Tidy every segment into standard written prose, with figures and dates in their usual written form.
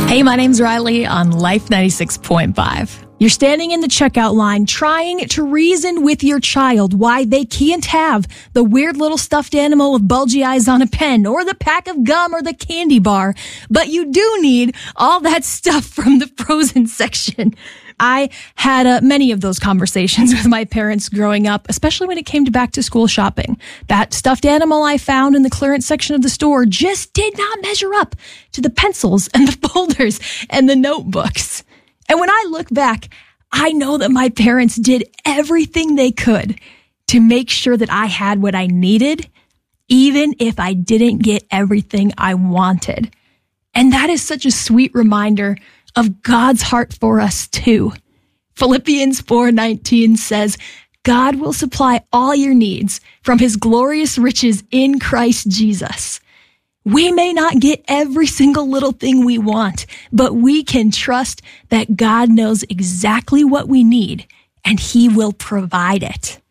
Hey, my name's Riley on Life 96.5. You're standing in the checkout line trying to reason with your child why they can't have the weird little stuffed animal with bulgy eyes on a pen or the pack of gum or the candy bar, but you do need all that stuff from the frozen section. I had many of those conversations with my parents growing up, especially when it came to back to school shopping. That stuffed animal I found in the clearance section of the store just did not measure up to the pencils and the folders and the notebooks. And when I look back, I know that my parents did everything they could to make sure that I had what I needed, even if I didn't get everything I wanted. And that is such a sweet reminder of God's heart for us too. Philippians 4:19 says, God will supply all your needs from his glorious riches in Christ Jesus. We may not get every single little thing we want, but we can trust that God knows exactly what we need and he will provide it.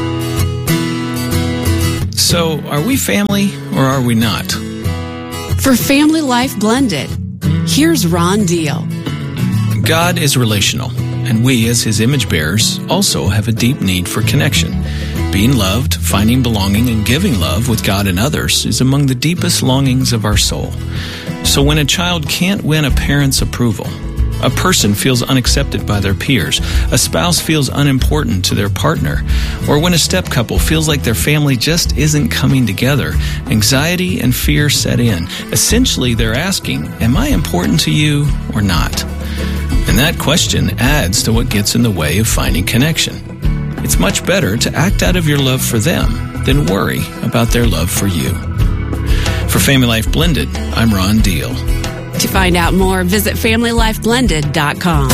So, are we family or are we not? For Family Life Blended, here's Ron Deal. God is relational, and we as his image bearers also have a deep need for connection. Being loved, finding belonging, and giving love with God and others is among the deepest longings of our soul. So when a child can't win a parent's approval, a person feels unaccepted by their peers, a spouse feels unimportant to their partner, or when a step couple feels like their family just isn't coming together, anxiety and fear set in. Essentially, they're asking, am I important to you or not? And that question adds to what gets in the way of finding connection. It's much better to act out of your love for them than worry about their love for you. For Family Life Blended, I'm Ron Deal. To find out more, visit FamilyLifeBlended.com.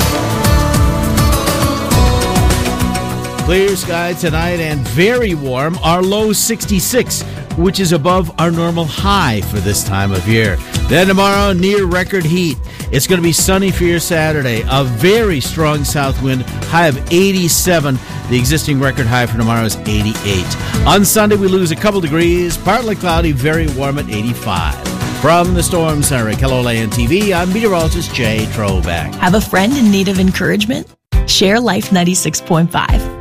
Clear sky tonight and very warm. Our low 66, which is above our normal high for this time of year. Then tomorrow, near record heat. It's going to be sunny for your Saturday. A very strong south wind, high of 87. The existing record high for tomorrow is 88. On Sunday, we lose a couple degrees. Partly cloudy, very warm at 85. From the Storm Center at KELOLA TV, I'm meteorologist Jay Trobeck. Have a friend in need of encouragement? Share Life 96.5.